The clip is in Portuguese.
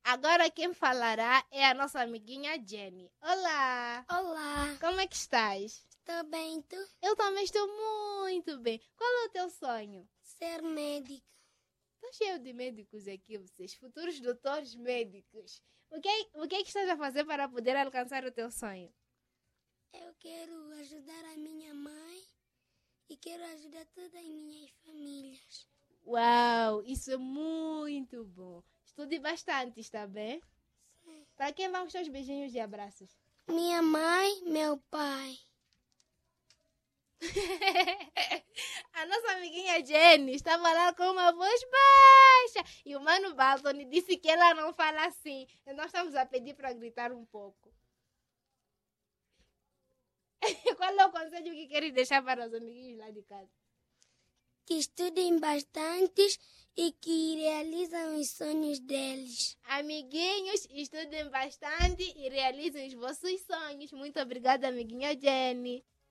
Agora quem falará é a nossa amiguinha Jenny. Olá! Olá, Como é que estás? estou bem, tu? Eu também estou muito bem. Qual é o teu sonho? Ser médica. Está cheio de médicos aqui, vocês, futuros doutores médicos. O que é que estás a fazer para poder alcançar o teu sonho? Eu quero ajudar a minha mãe e quero ajudar todas as minhas famílias. Uau, isso é muito bom. Estude bastante, está bem? Sim. Para quem vão os teus beijinhos e abraços? Minha mãe, meu pai. A nossa amiguinha Jenny está falando com uma voz baixa. E o Mano Balton disse que ela não fala assim. E nós estamos a pedir para gritar um pouco. Qual é o conselho que queres deixar para os amiguinhos lá de casa? Que estudem bastante e que realizam os sonhos deles. Amiguinhos, estudem bastante e realizem os vossos sonhos. Muito obrigada, amiguinha Jenny.